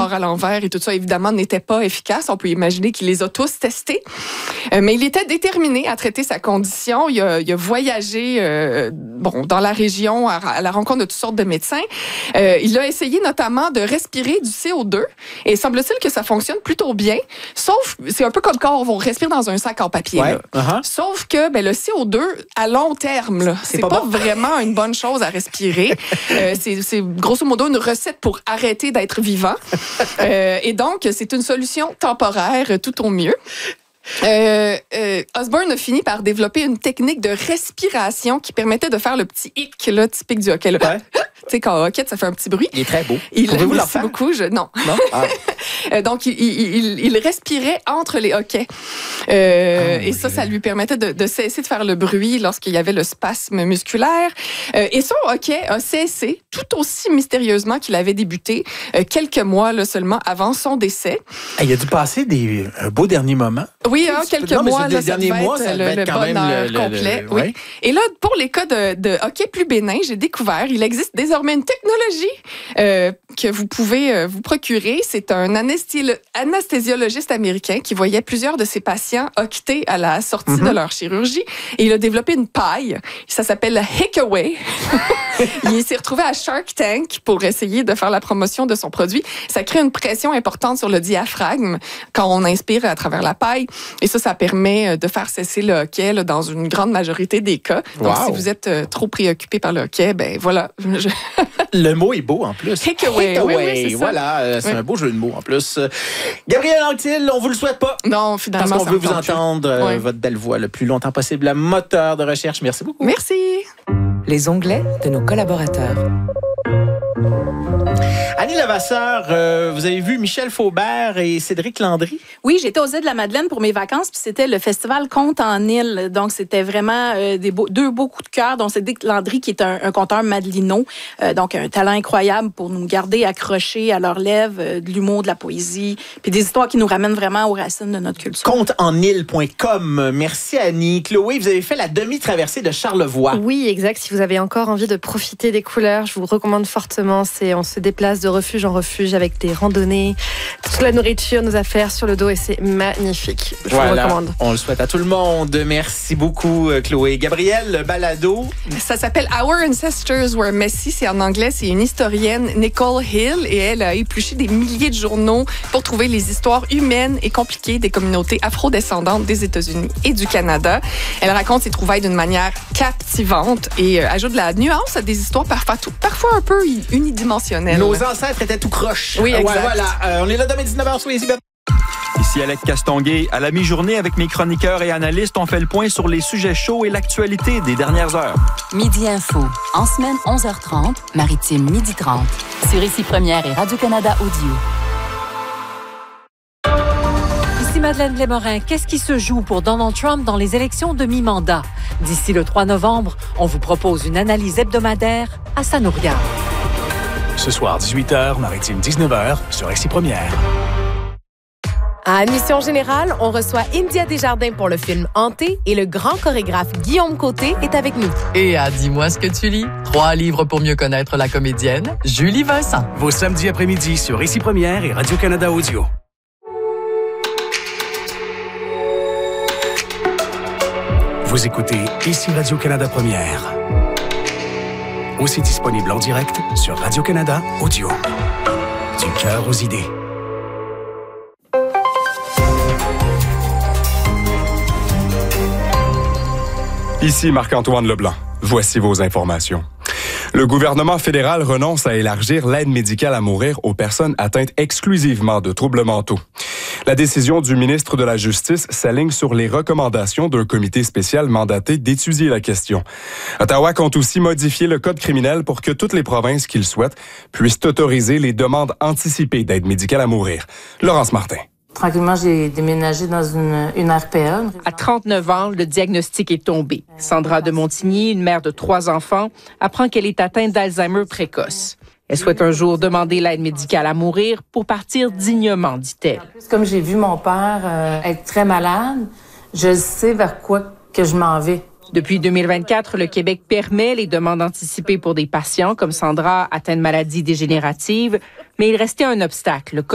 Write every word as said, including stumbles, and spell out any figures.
bord à l'envers et tout ça, évidemment, n'était pas efficace. On peut imaginer qu'il les a tous testés. Euh, mais il était déterminé à traiter sa condition. Il a, il a voyagé euh, bon, dans la région à, à la rencontre de toutes sortes de médecins. Euh, il a essayé notamment de respirer du C O deux et semble-t-il que ça fonctionne plutôt bien. Sauf, c'est un peu comme quand on respire dans un sac en papier. Ouais. Là. Uh-huh. Sauf que ben, le C O deux, à long terme, là, c'est, c'est pas, pas bon. Vraiment une bonne chose à respirer. euh, c'est, c'est grosso modo une recette pour arrêter d'être vivant. Euh, et donc, c'est une solution temporaire tout au mieux. Euh, euh, Osborne a fini par développer une technique de respiration qui permettait de faire le petit hic là, typique du hockey. Là. Ouais. Tu sais, quand au hockey, ça fait un petit bruit. Il est très beau. Il, Pouvez-vous le merci faire? beaucoup. Je, non. Non? Ah. euh, donc, il, il, il, il respirait entre les hockey. Euh, ah, et ça, ça lui permettait de, de cesser de faire le bruit lorsqu'il y avait le spasme musculaire. Euh, et son hockey a cessé tout aussi mystérieusement qu'il avait débuté euh, quelques mois là, seulement avant son décès. Il a dû passer des un beau dernier moment. Oui, hein, quelques non, mois, là, ça derniers devait mois, être ça le, devait être le quand bonheur même le, le, complet. le, oui. ouais. Et là, pour les cas de, de hockey plus bénin, j'ai découvert, il existe désormais une technologie euh, que vous pouvez euh, vous procurer. C'est un anesthésiolo- anesthésiologiste américain qui voyait plusieurs de ses patients octés à la sortie mm-hmm. de leur chirurgie. Et il a développé une paille. Ça s'appelle la Hickaway. Il s'est retrouvé à Shark Tank pour essayer de faire la promotion de son produit. Ça crée une pression importante sur le diaphragme quand on inspire à travers la paille. Et ça, ça permet de faire cesser le hockey là, dans une grande majorité des cas. Donc, wow. si vous êtes euh, trop préoccupé par le hockey, ben voilà. Je... Le mot est beau en plus. Hickaway. Hickaway. Oui, oui, c'est voilà, euh, c'est oui. un beau jeu de mots en plus. Gabrielle Anctil, on vous le souhaite pas. Non, finalement, parce qu'on ça veut me vous tente entendre euh, oui. votre belle voix le plus longtemps possible. La moteur de recherche. Merci beaucoup. Merci. Les onglets de nos collaborateurs. Annie Levasseur, euh, vous avez vu Michel Faubert et Cédric Landry? Oui, j'étais aux îles de la Madeleine pour mes vacances, puis c'était le festival Conte en île. Donc, c'était vraiment euh, des beaux, deux beaux coups de cœur, dont Cédric Landry, qui est un, un conteur madelino, euh, donc un talent incroyable pour nous garder accrochés à leurs lèvres, euh, de l'humour, de la poésie, puis des histoires qui nous ramènent vraiment aux racines de notre culture. conte en île point com. Merci, Annie. Chloé, vous avez fait la demi-traversée de Charlevoix. Oui, exact. Si vous avez encore envie de profiter des couleurs, je vous recommande fortement. C'est, on se déplace de refuge en refuge avec des randonnées, toute la nourriture, nos affaires sur le dos et c'est magnifique. Je voilà, vous le recommande. On le souhaite à tout le monde. Merci beaucoup, Chloé. Gabrielle, le balado. Ça s'appelle Our Ancestors Were Messy. C'est en anglais. C'est une historienne, Nicole Hill, et elle a épluché des milliers de journaux pour trouver les histoires humaines et compliquées des communautés afro-descendantes des États-Unis et du Canada. Elle raconte ses trouvailles d'une manière captivante et euh, ajoute de la nuance à des histoires parfois, parfois un peu unidimensionnelles. Nos ancêtres étaient tout croche. Oui, exact. Ouais, voilà. Euh, on est là demain dix-neuf heures, soyez-y. Ici Alec Castonguay. À la mi-journée, avec mes chroniqueurs et analystes, on fait le point sur les sujets chauds et l'actualité des dernières heures. Midi Info. En semaine, onze heures trente, Maritime, midi trente. Sur Ici Première et Radio-Canada Audio. Ici Madeleine Lémorin. Qu'est-ce qui se joue pour Donald Trump dans les élections de mi-mandat? D'ici le trois novembre, on vous propose une analyse hebdomadaire à sa nous regarde. Ce soir, dix-huit heures, Maritime, dix-neuf heures, sur Ici Première. À Admission Générale, on reçoit India Desjardins pour le film Hanté et le grand chorégraphe Guillaume Côté est avec nous. Et à Dis-moi ce que tu lis, trois livres pour mieux connaître la comédienne Julie Vincent. Vos samedis après-midi sur Ici Première et Radio-Canada Audio. Vous écoutez Ici Radio-Canada Première. Aussi disponible en direct sur Radio-Canada Audio. Du cœur aux idées. Ici Marc-Antoine Leblanc. Voici vos informations. Le gouvernement fédéral renonce à élargir l'aide médicale à mourir aux personnes atteintes exclusivement de troubles mentaux. La décision du ministre de la Justice s'aligne sur les recommandations d'un comité spécial mandaté d'étudier la question. Ottawa compte aussi modifier le code criminel pour que toutes les provinces qui le souhaitent puissent autoriser les demandes anticipées d'aide médicale à mourir. Laurence Martin. Tranquillement, j'ai déménagé dans une, une R P A. À trente-neuf ans, le diagnostic est tombé. Sandra de Montigny, une mère de trois enfants, apprend qu'elle est atteinte d'Alzheimer précoce. Elle souhaite un jour demander l'aide médicale à mourir pour partir dignement, dit-elle. Comme j'ai vu mon père euh, être très malade, je sais vers quoi que je m'en vais. Depuis deux mille vingt-quatre, le Québec permet les demandes anticipées pour des patients comme Sandra atteinte de maladies dégénératives, mais il restait un obstacle.